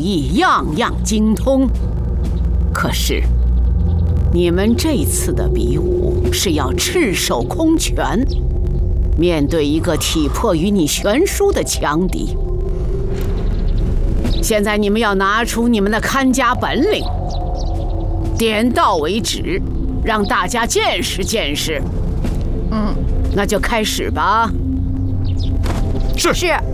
艺样样精通。可是，你们这次的比武是要赤手空拳，面对一个体魄与你悬殊的强敌。现在你们要拿出你们的看家本领，点到为止，让大家见识见识。那就开始吧。 是。